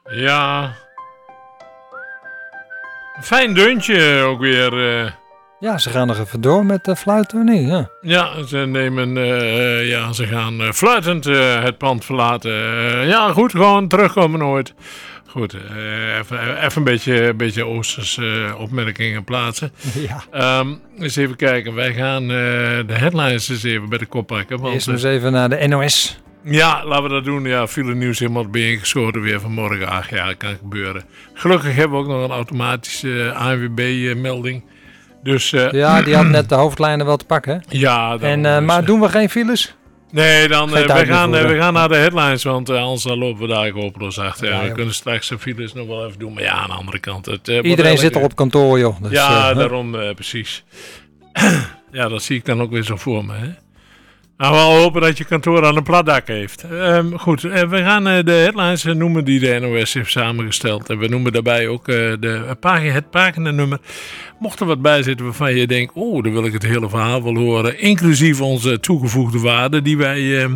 Ja. Fijn deuntje ook weer. Ja, ze gaan nog even door met fluiten, niet? Ja. Ja, ze nemen, ze gaan fluitend het pand verlaten. Ja, goed, gewoon terugkomen nooit. Goed, even een beetje Oosterse opmerkingen plaatsen. Ja. Eens even kijken, wij gaan de headlines eens even bij de kop pakken. Want, Eerst eens even naar de NOS. Ja, laten we dat doen. Ja, file nieuws helemaal bijeengeschoten weer vanmorgen. Ach ja, dat kan gebeuren. Gelukkig hebben we ook nog een automatische ANWB-melding. Dus, ja, die had net de hoofdlijnen wel te pakken. Ja, maar doen we geen files? Nee, dan we gaan naar de headlines, want anders lopen we daar eigenlijk hopeloos achter. Ja, we kunnen straks de files nog wel even doen, maar ja, aan de andere kant. Iedereen zit al op kantoor, joh. Dus, ja, daarom precies. Ja, dat zie ik dan ook weer zo voor me, hè. Nou, we hopen dat je kantoor aan een plat dak heeft. Goed, we gaan de headlines noemen die de NOS heeft samengesteld. En we noemen daarbij ook het paginanummer. Mocht er wat bij zitten waarvan je denkt, oh, dan wil ik het hele verhaal wel horen. Inclusief onze toegevoegde waarde die wij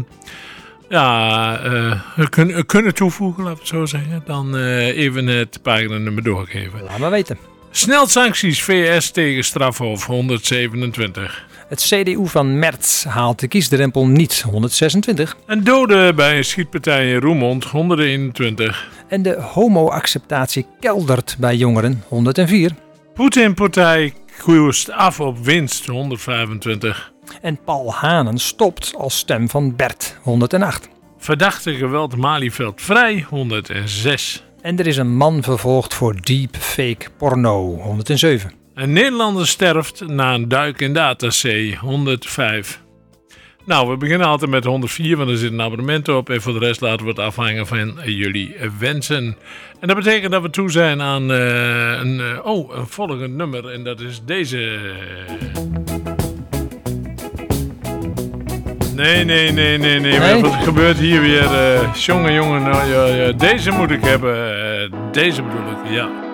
kunnen toevoegen, laten we het zo zeggen. Dan even het paginanummer doorgeven. Laat maar weten. Snelsancties VS tegen strafhof 127. Het CDU van Merz haalt de kiesdrempel niet, 126. Een dode bij een schietpartij in Roermond, 121. En de homo-acceptatie keldert bij jongeren, 104. Poetin-partij koerst af op winst, 125. En Paul Hanen stopt als stem van Bert, 108. Verdachte geweld Malieveld vrij, 106. En er is een man vervolgd voor deepfake porno, 107. Een Nederlander sterft na een duik in Datazee, 105. Nou, we beginnen altijd met 104, want er zit een abonnement op. En voor de rest laten we het afhangen van jullie wensen. En dat betekent dat we toe zijn aan een volgend nummer. En dat is deze. Nee. Wat gebeurt hier weer? Jongen. Deze moet ik hebben. Deze bedoel ik, ja.